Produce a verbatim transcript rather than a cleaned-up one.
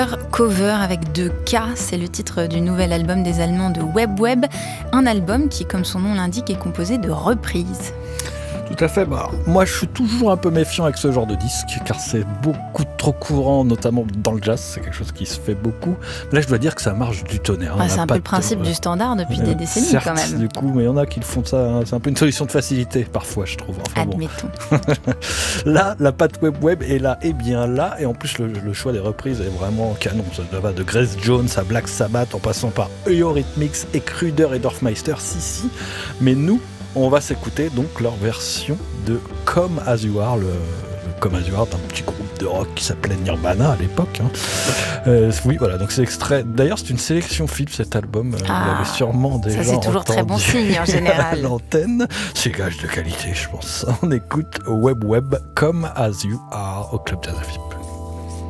Cover avec deux K, c'est le titre du nouvel album des Allemands de Web Web, un album qui, comme son nom l'indique, est composé de reprises. Tout à fait. Bah, moi, je suis toujours un peu méfiant avec ce genre de disque, car c'est beaucoup trop courant, notamment dans le jazz. C'est quelque chose qui se fait beaucoup. Là, je dois dire que ça marche du tonnerre. Ah, c'est un peu le principe de... du standard depuis euh, des décennies, certes, quand même. Du coup, mais il y en a qui le font ça. Hein. C'est un peu une solution de facilité, parfois, je trouve. Enfin, admettons. Bon. Là, la patte Web Web est là, et bien là. Et en plus, le, le choix des reprises est vraiment canon. Ça va de Grace Jones à Black Sabbath, en passant par Eurythmics et Kruder et Dorfmeister. Si, si. Mais nous, on va s'écouter donc leur version de Come As You Are, le, le Come As You Are d'un petit groupe de rock qui s'appelait Nirvana à l'époque. Hein. Euh, oui, voilà, donc c'est extrait. D'ailleurs, c'est une sélection Philips cet album. Ah, vous l'avez sûrement déjà ça, c'est toujours très bon signe en général. À l'antenne, c'est gage de qualité, je pense. On écoute Web Web Come As You Are au Club Jazz F I P.